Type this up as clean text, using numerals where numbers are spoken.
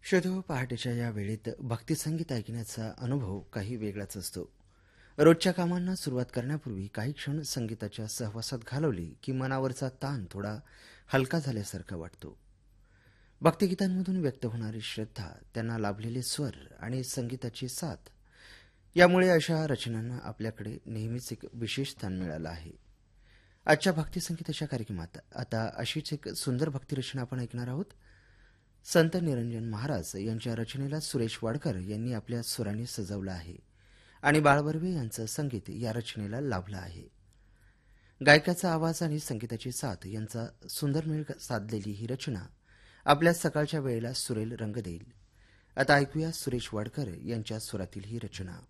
श्रोतो, पहाटेच्या या वेळेत भक्तिसंगीत ऐकण्याचा अनुभव काही वेगळाच असतो. रोजच्या कामांना सुरुवात करण्यापूर्वी काही क्षण संगीताच्या सहवासात घालवली की मनावरचा ताण थोडा हलका झाल्यासारखा वाटतो. भक्तिगीतांमधून व्यक्त होणारी श्रद्धा, त्यांना लाभलेले स्वर आणि संगीताची साथ, यामुळे अशा रचनांना आपल्याकडे नेहमीच एक विशेष स्थान मिळालं आहे. आजच्या भक्तिसंगीताच्या कार्यक्रमात आता अशीच एक सुंदर भक्तिरचना आपण ऐकणार आहोत. संत निरंजन महाराज यांच्या रचनेला सुरेश वाडकर यांनी आपल्या सुरांनी सजवलं आहे आणि बाळबर्वे यांचं संगीत या रचनेला लाभलं आहे. गायकाचा आवाज आणि संगीताची साथ यांचा सुंदर मेळ साधलेली ही रचना आपल्या सकाळच्या वेळेला सुरेल रंग देईल. आता ऐकूया सुरेश वाडकर यांच्या सुरातील ही रचना.